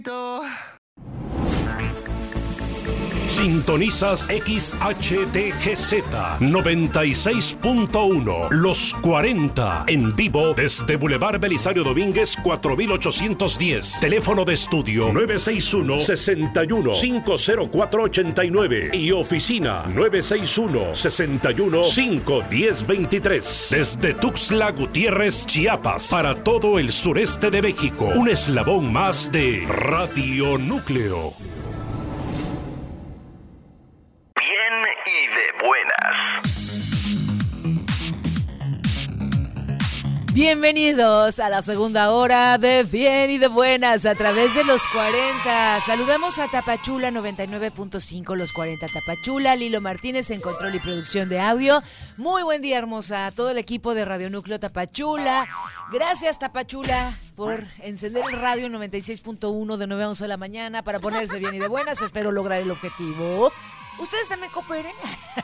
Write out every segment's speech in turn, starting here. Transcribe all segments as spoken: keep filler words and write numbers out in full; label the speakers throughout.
Speaker 1: Sintonizas X H D G Z noventa y seis punto uno, Los cuarenta, en vivo desde Boulevard Belisario Domínguez cuatro mil ochocientos diez. Teléfono de estudio nueve seis uno, seis uno, cinco cero cuatro ocho nueve y oficina nueve seis uno, seis uno, cinco uno cero dos tres. Desde Tuxtla Gutiérrez, Chiapas, para todo el sureste de México, un eslabón más de Radio Núcleo.
Speaker 2: Bien y de buenas.
Speaker 3: Bienvenidos a la segunda hora de Bien y de Buenas a través de Los cuarenta. Saludamos a Tapachula noventa y nueve punto cinco, Los cuarenta Tapachula, Lilo Martínez en control y producción de audio. Muy buen día, hermosa, a todo el equipo de Radio Núcleo Tapachula. Gracias, Tapachula, por encender el radio en noventa y seis punto uno de nueve a once de la mañana para ponerse bien y de buenas. Espero lograr el objetivo. ¿Ustedes también cooperen?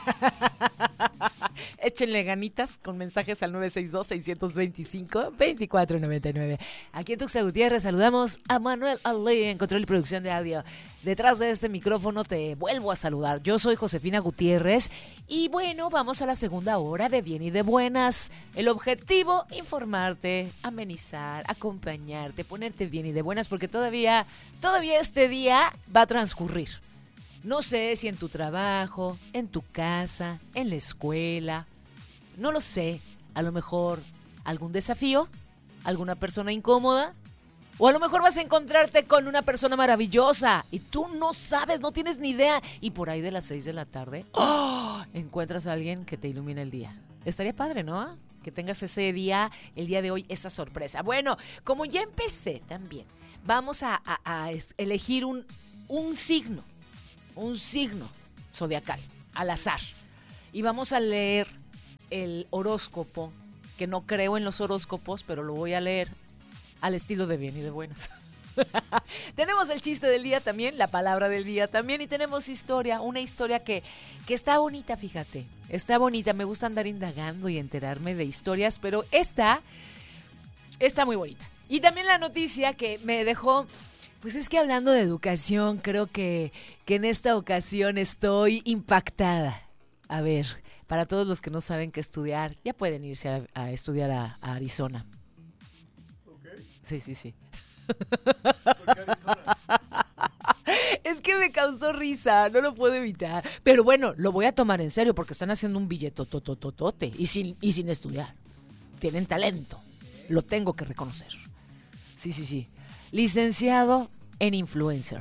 Speaker 3: Échenle ganitas con mensajes al nueve seis dos, seis dos cinco, dos cuatro nueve nueve. Aquí en Tuxtla Gutiérrez saludamos a Manuel Ali en control y producción de audio. Detrás de este micrófono te vuelvo a saludar. Yo soy Josefina Gutiérrez y bueno, vamos a la segunda hora de Bien y de Buenas. El objetivo, informarte, amenizar, acompañarte, ponerte bien y de buenas porque todavía, todavía este día va a transcurrir. No sé si en tu trabajo, en tu casa, en la escuela, no lo sé, a lo mejor algún desafío, alguna persona incómoda, o a lo mejor vas a encontrarte con una persona maravillosa y tú no sabes, no tienes ni idea, y por ahí de las seis de la tarde, ¡oh!, encuentras a alguien que te ilumina el día. Estaría padre, ¿no? Que tengas ese día, el día de hoy, esa sorpresa. Bueno, como ya empecé también, vamos a, a, a elegir un, un signo. Un signo zodiacal, al azar. Y vamos a leer el horóscopo, que no creo en los horóscopos, pero lo voy a leer al estilo de Bien y de Buenas. Tenemos el chiste del día también, la palabra del día también, y tenemos historia, una historia que, que está bonita, fíjate. Está bonita, me gusta andar indagando y enterarme de historias, pero esta está muy bonita. Y también la noticia que me dejó... Pues es que hablando de educación, creo que, que en esta ocasión estoy impactada. A ver, para todos los que no saben qué estudiar, ya pueden irse a, a estudiar a, a Arizona.
Speaker 4: Okay.
Speaker 3: Sí, sí, sí.
Speaker 4: ¿Por qué Arizona?
Speaker 3: Es que me causó risa, no lo puedo evitar. Pero bueno, lo voy a tomar en serio porque están haciendo un billetotototote y sin, y sin estudiar. Tienen talento, lo tengo que reconocer. Sí, sí, sí. Licenciado en influencer.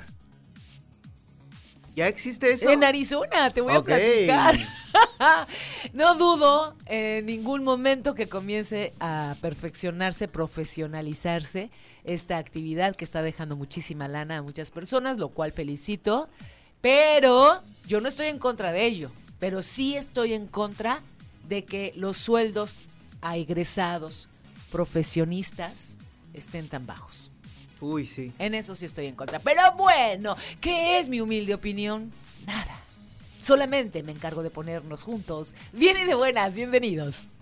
Speaker 4: ¿Ya existe eso?
Speaker 3: En Arizona, te voy
Speaker 4: okay.
Speaker 3: a platicar. No dudo en ningún momento que comience a perfeccionarse, profesionalizarse esta actividad que está dejando muchísima lana a muchas personas, lo cual felicito. Pero yo no estoy en contra de ello, pero sí estoy en contra de que los sueldos a egresados profesionistas estén tan bajos.
Speaker 4: Uy, sí.
Speaker 3: En eso sí estoy en contra. Pero bueno, ¿qué es mi humilde opinión? Nada. Solamente me encargo de ponernos juntos. Bien y de buenas, bienvenidos.